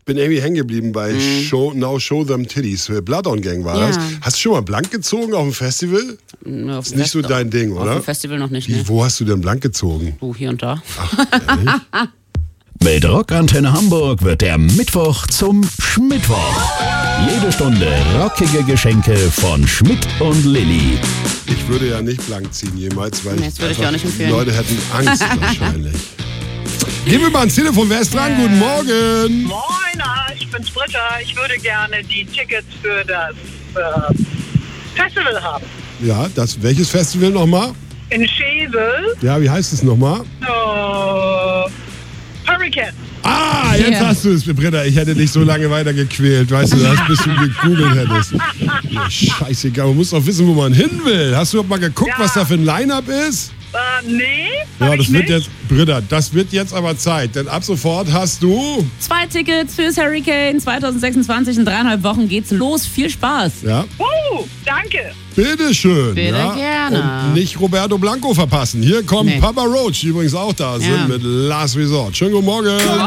bin irgendwie hängen geblieben bei Show Them Titties. Blood on Gang war das. Hast du schon mal blank gezogen auf dem Festival? Ist nicht so dein Ding, oder? Auf dem Festival noch nicht. Wie, wo hast du denn blank gezogen? Hier und da. Ach, ehrlich? Mit Rockantenne Hamburg wird der Mittwoch zum Schmittwoch. Jede Stunde rockige Geschenke von Schmidt und Lilly. Ich würde ja nicht blank ziehen jemals, weil Das würde ich auch nicht empfehlen. die Leute hätten Angst wahrscheinlich. Gehen wir mal ans Telefon. Wer ist dran? Guten Morgen. Moin, ich bin's Britta. Ich würde gerne die Tickets für das Festival haben. Ja, welches Festival nochmal? In Schesel. Ja, wie heißt es nochmal? Hurricane. Ah, jetzt hast du es, Britta. Ich hätte dich so lange weiter gequält, weißt du, bis du gegoogelt hättest. Ja, scheißegal, man muss doch wissen, wo man hin will. Hast du überhaupt mal geguckt, was da für ein Line-Up ist? Nee. Ja, das wird jetzt, Britta, das wird jetzt aber Zeit, denn ab sofort hast du... 2 Tickets fürs Hurricane 2026. In 3,5 Wochen geht's los. Viel Spaß. Ja, Danke. bitteschön. Bitte ja. gerne. Und nicht Roberto Blanco verpassen. Hier kommt Papa Roach, die übrigens auch da sind, mit Last Resort. Schönen guten Morgen.